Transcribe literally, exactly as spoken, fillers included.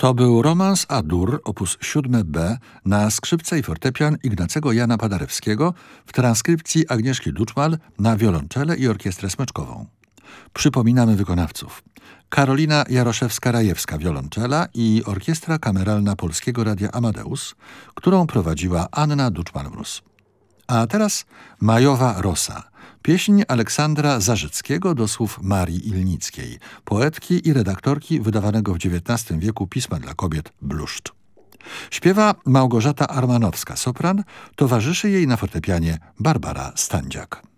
To był romans A-dur op. siedem b na skrzypce i fortepian Ignacego Jana Paderewskiego w transkrypcji Agnieszki Duczmal na wiolonczele i orkiestrę smyczkową. Przypominamy wykonawców: Karolina Jaroszewska-Rajewska wiolonczela i Orkiestra Kameralna Polskiego Radia Amadeus, którą prowadziła Anna Duczmal-Mróz. A teraz Majowa Rosa, pieśń Aleksandra Zarzyckiego do słów Marii Ilnickiej, poetki i redaktorki wydawanego w dziewiętnastym wieku pisma dla kobiet Bluszcz. Śpiewa Małgorzata Armanowska, sopran, towarzyszy jej na fortepianie Barbara Standziak.